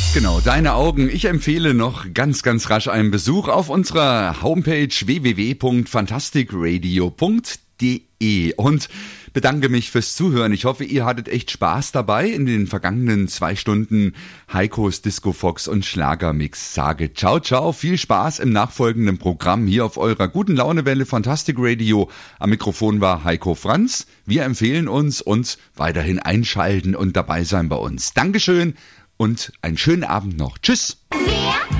Genau, deine Augen. Ich empfehle noch ganz rasch einen Besuch auf unserer Homepage www.fantastikradio.de und bedanke mich fürs Zuhören. Ich hoffe, ihr hattet echt Spaß dabei in den vergangenen 2 Stunden Heikos Disco Fox und Schlagermix. Sage ciao, ciao, viel Spaß im nachfolgenden Programm hier auf eurer guten Launewelle Fantastic Radio. Am Mikrofon war Heiko Franz. Wir empfehlen uns und weiterhin einschalten und dabei sein bei uns. Dankeschön und einen schönen Abend noch. Tschüss.